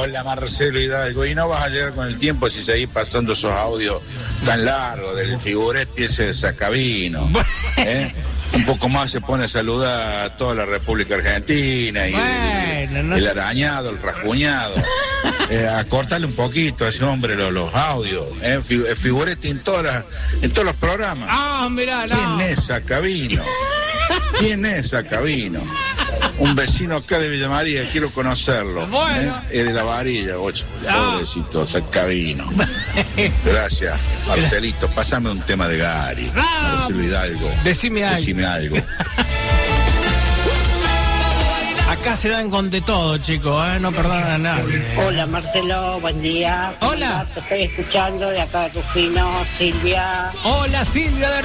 Hola, Marcelo Hidalgo. Y no vas a llegar con el tiempo si seguís pasando esos audios tan largos del figuretti ese de Sacabino. Un poco más se pone a saludar a toda la República Argentina y el arañado, el rasguñado. A cortarle un poquito a ese hombre los audios. Figuretti en todos los programas. Ah, mirá, ¿Quién es Sacabino? ¿Quién es Sacabino? Un vecino acá de Villa María, quiero conocerlo. Bueno. Es de la varilla, ocho. Pobrecito, Sacabino. Gracias, Marcelito. Pásame un tema de Gary. Marcelo Hidalgo. Decime algo. Acá se dan con de todo, chicos, no perdonan a nadie. Hola, Marcelo, buen día. Hola. Te estoy escuchando de acá de Rufino, Silvia. Hola, Silvia de